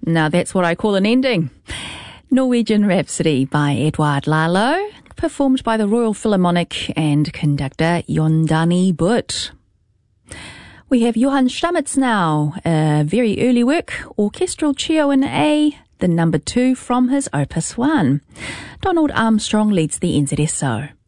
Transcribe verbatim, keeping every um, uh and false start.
Now that's what I call an ending. Norwegian Rhapsody by Edvard Lalo, performed by the Royal Philharmonic and conductor Jon Dani Butt. We have Johann Stamitz now, a very early work, Orchestral Trio in A, the number two from his Opus one. Donald Armstrong leads the N Z S O.